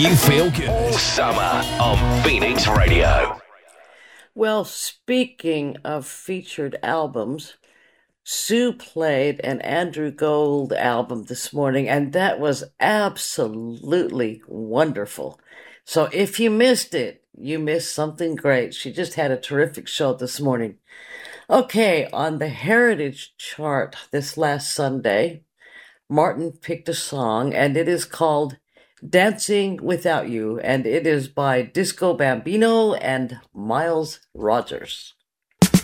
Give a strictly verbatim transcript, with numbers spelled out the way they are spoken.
you feel good. All summer on Phoenix Radio. Well, speaking of featured albums, Sue played an Andrew Gold album this morning, and that was absolutely wonderful. So if you missed it, you missed something great. She just had a terrific show this morning. Okay, on the Heritage chart this last Sunday, Martin picked a song, and it is called Dancing Without You, and it is by Disco Bambino and Miles Rogers.